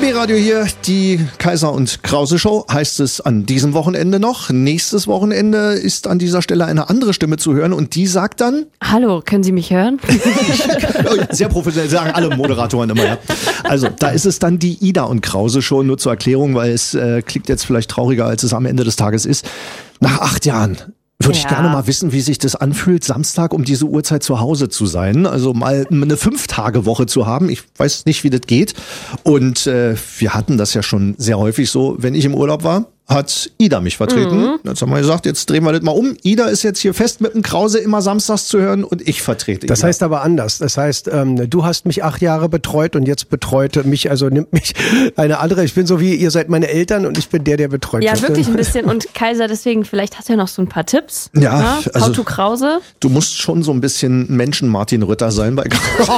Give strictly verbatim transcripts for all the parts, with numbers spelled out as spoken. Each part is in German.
B-Radio hier, die Kaiser und Krause Show, heißt es an diesem Wochenende noch. Nächstes Wochenende ist an dieser Stelle eine andere Stimme zu hören und die sagt dann... Hallo, können Sie mich hören? Sehr professionell, sagen alle Moderatoren immer. Ja. Also, da ist es dann die Ida und Krause Show, nur zur Erklärung, weil es äh, klingt jetzt vielleicht trauriger, als es am Ende des Tages ist. Nach acht Jahren würde ja. ich gerne mal wissen, wie sich das anfühlt, Samstag um diese Uhrzeit zu Hause zu sein. Also mal eine Fünf-Tage-Woche zu haben. Ich weiß nicht, wie das geht. Und äh, wir hatten das ja schon sehr häufig so, wenn ich im Urlaub war, hat Ida mich vertreten. Mhm. Jetzt haben wir gesagt, jetzt drehen wir das mal um. Ida ist jetzt hier fest mit dem Krause immer samstags zu hören und ich vertrete Das Ida. heißt aber anders. Das heißt, ähm, du hast mich acht Jahre betreut und jetzt betreut mich, also nimmt mich eine andere. Ich bin so wie, ihr seid meine Eltern und ich bin der, der betreut Ja, wird. wirklich ein bisschen. Und Kaiser, deswegen, vielleicht hast du ja noch so ein paar Tipps. Ja, ja? also, How to Krause. Du musst schon so ein bisschen Menschen-Martin Rütter sein bei Krause.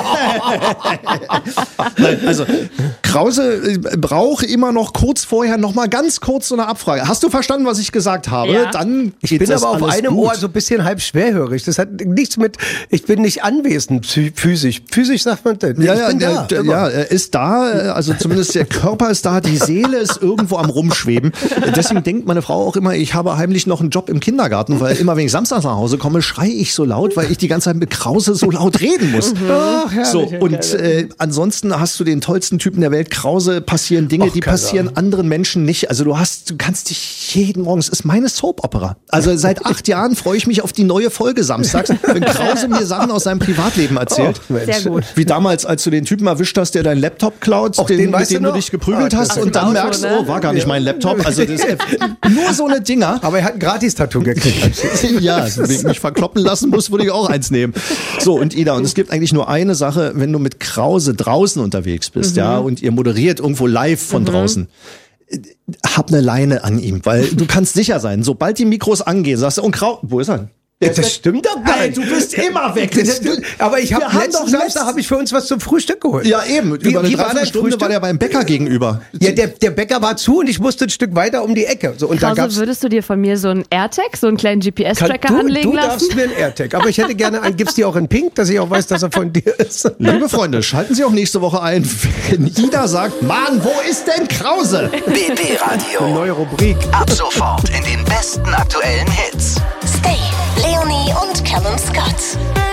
Nein, also Krause braucht immer noch kurz vorher noch mal ganz kurz so eine Abfrage. Hast du verstanden, was ich gesagt habe? Ja. Dann Ich geht bin das aber auf alles einem gut. Ohr so ein bisschen halb schwerhörig. Das hat nichts mit, ich bin nicht anwesend psy- physisch. Physisch sagt man das. Ja, ich ja, bin der, da. der, immer. ja, er ist da, also zumindest der Körper ist da, die Seele ist irgendwo am Rumschweben. Deswegen denkt meine Frau auch immer, ich habe heimlich noch einen Job im Kindergarten, weil immer wenn ich samstags nach Hause komme, schreie ich so laut, weil ich die ganze Zeit mit Krause so laut reden muss. Ach, herrlich, So, und herrlich. äh, ansonsten hast du den tollsten Typen der Welt. Krause, passieren Dinge, Och, die Kaiser. passieren anderen Menschen nicht. Also du hast, du kannst dich jeden Morgen, es ist meine Soap-Opera. Also seit acht Jahren freue ich mich auf die neue Folge samstags, wenn Krause mir Sachen aus seinem Privatleben erzählt. Oh, Mensch. Sehr gut. Wie damals, als du den Typen erwischt hast, der deinen Laptop klaut, Och, den, den mit weißt dem du du noch? dich geprügelt Ah, hast das und ist dann Auto, merkst du, ne? oh, war gar nicht mein Laptop. Also das, äh, nur so eine Dinger. Aber er hat ein Gratis-Tattoo gekriegt. Ja, wenn ich mich verkloppen lassen muss, würde ich auch eins nehmen. So, und Ida, und es gibt eigentlich nur eine Sache, wenn du mit Krause draußen unterwegs bist, mhm. ja, und ihr moderiert irgendwo live von mhm. draußen. Hab eine Leine an ihm, weil du kannst sicher sein, sobald die Mikros angehen, sagst du, und Krause, wo ist er? Der Das ist stimmt doch gar Nein, nicht. du bist immer weg. Das stimmt. Aber ich Wir habe haben letzten doch Samstag letzt- habe ich für uns was zum Frühstück geholt. Ja, eben. Wie- Über eine wie war dein Dreiviertelstunde Frühstück? war der beim Bäcker gegenüber. Ja, der, der Bäcker war zu und ich musste ein Stück weiter um die Ecke. So, und da Krause, gab's würdest du dir von mir so einen AirTag, so einen kleinen G P S-Tracker du, anlegen du lassen? darfst mir einen AirTag. Aber ich hätte gerne einen, gibt's die auch in Pink, dass ich auch weiß, dass er von dir ist. Liebe Freunde, schalten Sie auch nächste Woche ein, wenn Ida sagt, Mann, wo ist denn Krause? B B-Radio. Neue Rubrik. Ab sofort in den besten aktuellen Hits. Stay, Leonie und Callum Scott.